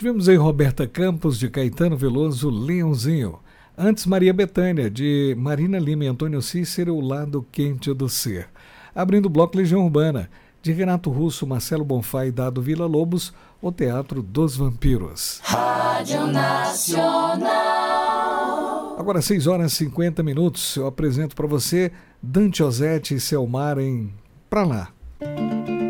Tivemos aí Roberta Campos, de Caetano Veloso, Leãozinho. Antes, Maria Bethânia, de Marina Lima e Antônio Cícero, O Lado Quente do Ser. Abrindo o bloco, Legião Urbana, de Renato Russo, Marcelo Bonfá e Dado Vila Lobos, O Teatro dos Vampiros. Rádio Nacional. Agora 6h50, eu apresento para você Dante Ozzetti e Selmar em Pra Lá.